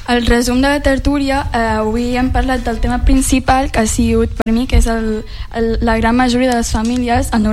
El resum de la tertúlia, avui hem parlat del tema principal, que ha sigut per mi, que és la gran majoria de les famílies, el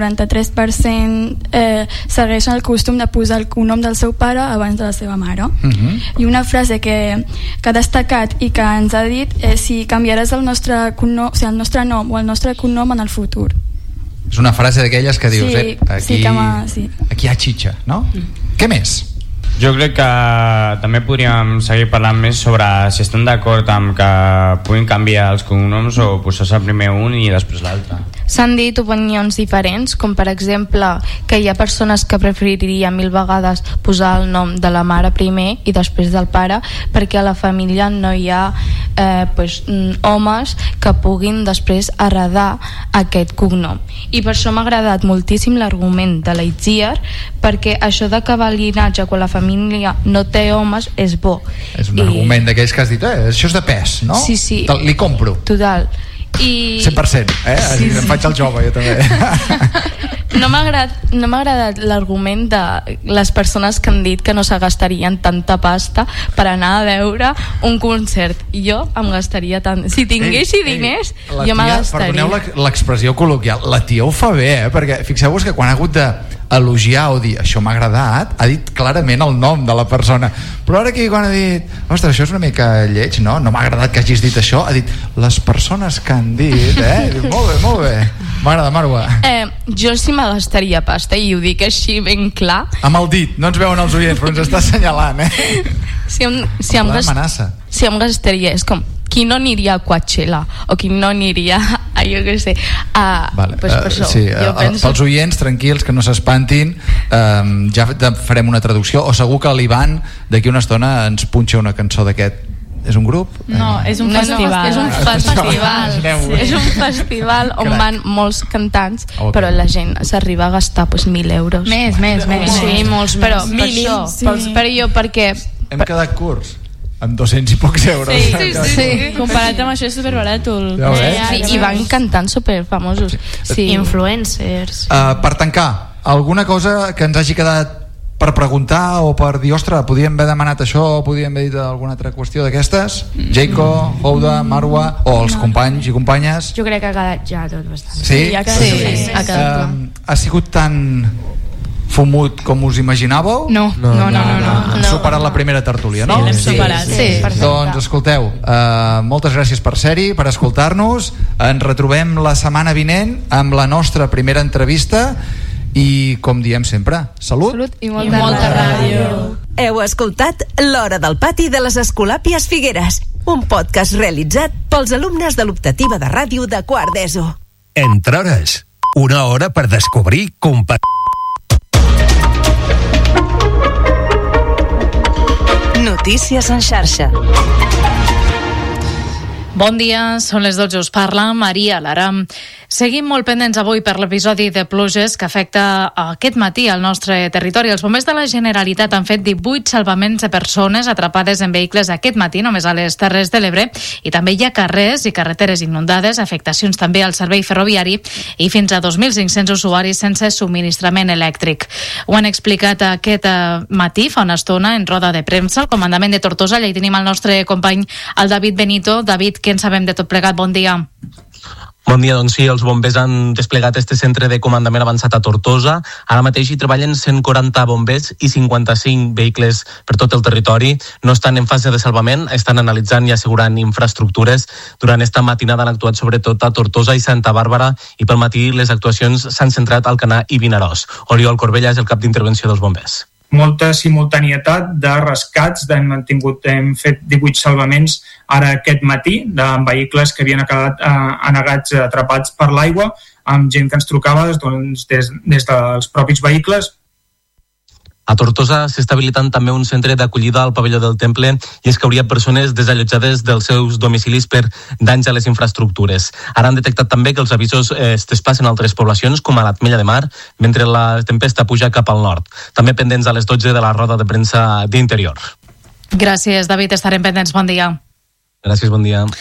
93% segueixen el costum de posar el cognom del seu pare abans de la seva mare. I una frase que ha destacat i que ens ha dit és si canviaràs el nostre cognom, o sigui, el nostre nom o el nostre cognom en el futur. És una frase d'aquelles que dius, aquí hi ha xitxa, no? Què més? Jo crec que també podríem seguir parlant més sobre si estem d'acord amb que puguin canviar els cognoms o posar-se primer un i després l'altre. S'han dit opinions diferents, com per exemple que hi ha persones que preferirien 1000 vegades posar el nom de la mare primer i després del pare, perquè a la família no hi ha homes que puguin després heredar aquest cognom. I per això m'ha agradat moltíssim l'argument de l'Itziar, perquè això d'acabar el llinatge quan la família no té homes és bo. És un argument d'aquells que has dit, això és de pes, no? Sí. Li compro. Total. 100%, Així em faig el jove, jo també. No m'ha agradat l'argument de les persones que han dit que no se gastarien tanta pasta per anar a veure un concert. Jo em gastaria tant. Si tinguessi diners, jo me gastaria. Perdoneu l'expressió col·loquial, la tia ho fa bé, perquè fixeu-vos que quan ha hagut de elogiar o dir això m'ha agradat, ha dit clarament el nom de la persona, però ara aquí quan ha dit ostres, això és una mica lleig, no m'ha agradat que hagis dit això, ha dit les persones que han dit, molt bé m'ha agradat, Marwa. Jo sí me gastaria pasta i ho dic així ben clar, amb el dit, no ens veuen els oients però ens està assenyalant, si em gastaria, és com qui no aniria a Coachella o qui no aniria a jo què sé per això, jo penso... Pels oients, tranquils, que no s'espantin, ja farem una traducció, o segur que l'Ivan d'aquí una estona ens punxa una cançó d'aquest. És un grup? No, és un festival. És un festival. És un festival on van molts cantants, però la gent s'arriba a gastar 1.000 euros. Més. Sí, molts, però per això. Però jo perquè... Hem quedat curts amb 200 i pocs euros. Sí. Comparat amb això és superbarat. I van cantant superfamosos. Influencers. Per tancar, alguna cosa que ens hagi quedat per preguntar o per dir, ostres, podíem haver demanat això o podíem haver dit alguna altra qüestió d'aquestes? Jaco, Houda, Marwa o els companys i companyes? Jo crec que ha quedat ja tot bastant. Sí? Ha quedat clar. Ha sigut tan fumut com us imaginàveu? No. Hem superat la primera tertúlia, no? L'hem superat. Doncs escolteu, moltes gràcies per ser-hi, per escoltar-nos. Ens retrobem la setmana vinent amb la nostra primera entrevista i, com diem sempre, salut i molta ràdio. Heu escoltat L'Hora del Pati de les Escolàpies Figueres, un podcast realitzat pels alumnes de l'optativa de ràdio de quart d'ESO. Entre hores, una hora per descobrir Notícies en xarxa. Bon dia, són les 12, us parla Maria Lara. Seguim molt pendents avui per l'episodi de pluges que afecta aquest matí al nostre territori. Els bombers de la Generalitat han fet 18 salvaments de persones atrapades en vehicles aquest matí, només a les Terres de l'Ebre, i també hi ha carrers i carreteres inundades, afectacions també al servei ferroviari i fins a 2.500 usuaris sense subministrament elèctric. Ho han explicat aquest matí, fa una estona, en roda de premsa, al comandament de Tortosa. Allà hi tenim el nostre company, el David Benito. David, què en sabem de tot plegat? Bon dia. Bon dia, doncs sí, els bombers han desplegat este centre de comandament avançat a Tortosa. Ara mateix hi treballen 140 bombers i 55 vehicles per tot el territori. No estan en fase de salvament, estan analitzant i assegurant infraestructures. Durant esta matinada han actuat sobretot a Tortosa i Santa Bàrbara i pel matí les actuacions s'han centrat al Alcanar i Vinaròs. Oriol Corbella és el cap d'intervenció dels bombers. Molta simultanietat de rescats, hem fet 18 salvaments ara aquest matí de vehicles que havien acabat anegats, atrapats per l'aigua, amb gent que ens trucava doncs, des dels propis vehicles. A Tortosa s'està habilitant també un centre d'acollida al pavelló del Temple i és que hauria persones desallotjades dels seus domicilis per danys a les infraestructures. Ara han detectat també que els avisos es traspassen a altres poblacions com a l'Atmella de Mar mentre la tempesta puja cap al nord. També pendents a les 12 de la roda de premsa d'Interior. Gràcies, David. Estarem pendents. Bon dia. Gràcies, bon dia.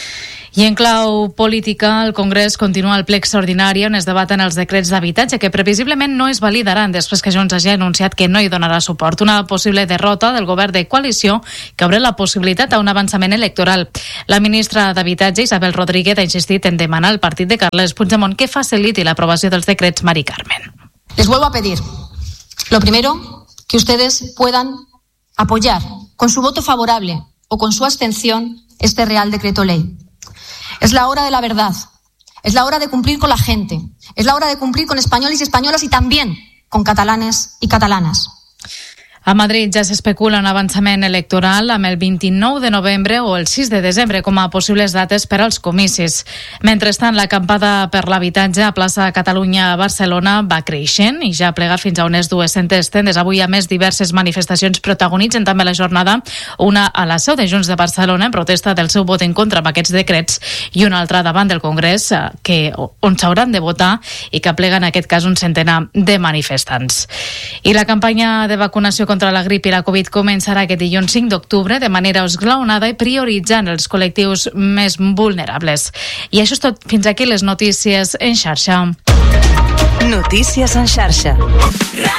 I en clau política, el Congrés continua el ple extraordinari on es debaten els decrets d'habitatge que previsiblement no es validaran després que Junts hagi anunciat que no hi donarà suport. Una possible derrota del govern de coalició que obre la possibilitat a un avançament electoral. La ministra d'Habitatge, Isabel Rodríguez, ha insistit en demanar al partit de Carles Puigdemont que faciliti l'aprovació dels decrets. Mari Carmen. Les vuelvo a pedir, lo primero, que ustedes puedan apoyar con su voto favorable o con su abstención este Real Decreto Ley. Es la hora de la verdad, es la hora de cumplir con la gente, es la hora de cumplir con españoles y españolas y también con catalanes y catalanas. A Madrid ja s'especula un avançament electoral amb el 29 de novembre o el 6 de desembre com a possibles dates per als comicis. Mentrestant, l'acampada per l'habitatge a plaça Catalunya a Barcelona va creixent i ja ha plegat fins a unes 200 tendes. Avui, a més, diverses manifestacions protagonitzen també la jornada, una a la seu de Junts de Barcelona en protesta del seu vot en contra amb aquests decrets i una altra davant del Congrés on s'hauran de votar i que plega en aquest cas un centenar de manifestants. I la campanya de vacunació contra la grip i la Covid començarà aquest dilluns 5 d'octubre de manera esglaonada i prioritzant els col·lectius més vulnerables. I això és tot. Fins aquí les notícies en xarxa. Notícies en xarxa.